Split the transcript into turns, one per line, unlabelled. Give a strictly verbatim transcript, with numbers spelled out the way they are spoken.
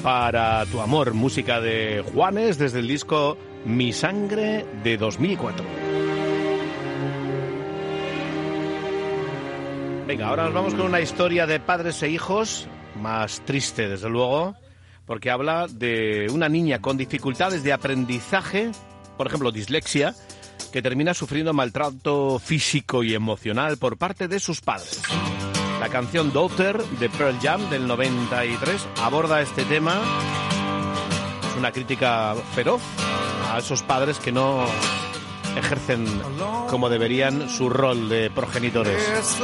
para tu amor, música de Juanes desde el disco Mi Sangre de dos mil cuatro. Venga, ahora nos vamos con una historia de padres e hijos, más triste desde luego, porque habla de una niña con dificultades de aprendizaje, por ejemplo dislexia, que termina sufriendo maltrato físico y emocional por parte de sus padres. La canción Daughter de Pearl Jam del noventa y tres aborda este tema. Es una crítica feroz a esos padres que no ejercen como deberían su rol de progenitores.